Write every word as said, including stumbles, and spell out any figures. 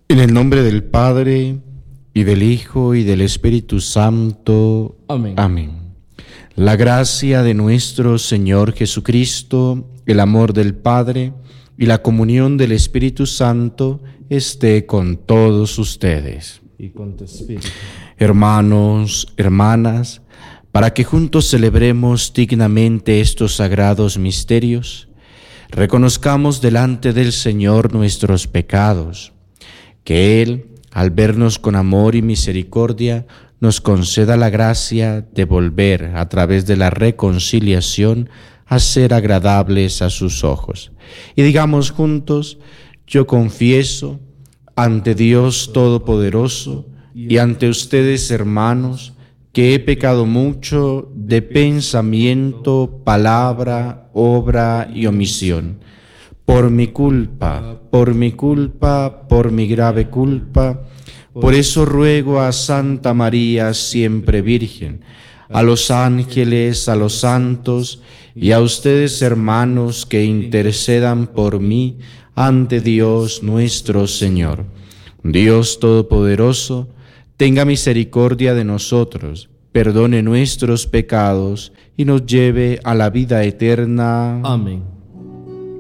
En el nombre del Padre, y del Hijo, y del Espíritu Santo. Amén. Amén. La gracia de nuestro Señor Jesucristo, el amor del Padre y la comunión del Espíritu Santo esté con todos ustedes. Y con tu espíritu. Hermanos, hermanas, para que juntos celebremos dignamente estos sagrados misterios, reconozcamos delante del Señor nuestros pecados, que Él, al vernos con amor y misericordia, nos conceda la gracia de volver, a través de la reconciliación, a ser agradables a sus ojos. Y digamos juntos: yo confieso ante Dios Todopoderoso y ante ustedes, hermanos, que he pecado mucho de pensamiento, palabra, obra y omisión. Por mi culpa, por mi culpa, por mi grave culpa. Por eso ruego a Santa María, siempre Virgen, a los ángeles, a los santos y a ustedes, hermanos, que intercedan por mí ante Dios nuestro Señor. Dios Todopoderoso, tenga misericordia de nosotros, perdone nuestros pecados y nos lleve a la vida eterna. Amén.